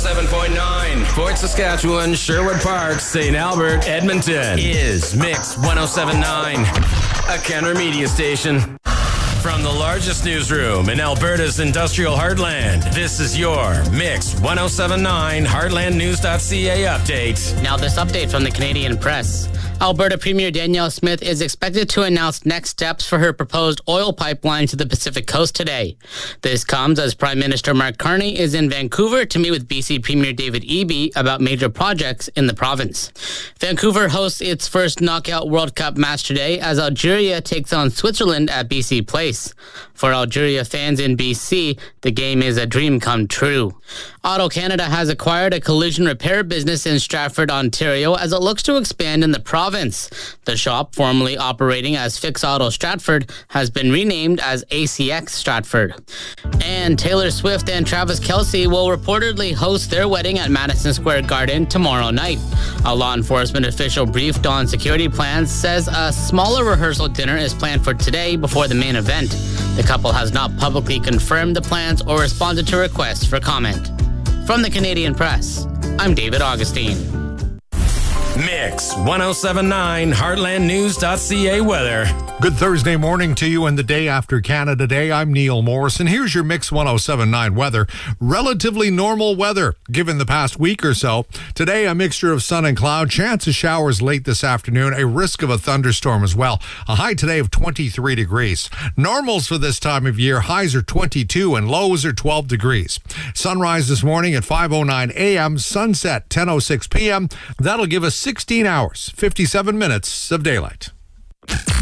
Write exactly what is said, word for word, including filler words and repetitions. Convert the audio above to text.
seven point nine. Fort Saskatchewan, Sherwood Park, Saint Albert, Edmonton is Mix one oh seven point nine, a Kenner Media station. From the largest newsroom in Alberta's industrial heartland, this is your Mix one oh seven point nine heartland news dot c a update. Now this update from the Canadian Press. Alberta Premier Danielle Smith is expected to announce next steps for her proposed oil pipeline to the Pacific Coast today. This comes as Prime Minister Mark Carney is in Vancouver to meet with B C Premier David Eby about major projects in the province. Vancouver hosts its first Knockout World Cup match today as Algeria takes on Switzerland at B C Place. For Algeria fans in B C, the game is a dream come true. AutoCanada has acquired a collision repair business in Stratford, Ontario, as it looks to expand in the province. The shop, formerly operating as Fix Auto Stratford, has been renamed as A C X Stratford. And Taylor Swift and Travis Kelce will reportedly host their wedding at Madison Square Garden tomorrow night. A law enforcement official briefed on security plans says a smaller rehearsal dinner is planned for today before the main event. The couple has not publicly confirmed the plans or responded to requests for comment. From the Canadian Press, I'm David Augustine. Mix one oh seven point nine heartland news dot c a weather. Good Thursday morning to you and the day after Canada Day. I'm Neil Morrison. Here's your Mix one oh seven point nine weather. Relatively normal weather given the past week or so. Today, a mixture of sun and cloud. Chance of showers late this afternoon. A risk of a thunderstorm as well. A high today of twenty-three degrees. Normals for this time of year. Highs are twenty-two and lows are twelve degrees. Sunrise this morning at five oh nine a.m. Sunset ten oh six p.m. That'll give us sixteen hours, fifty-seven minutes of daylight.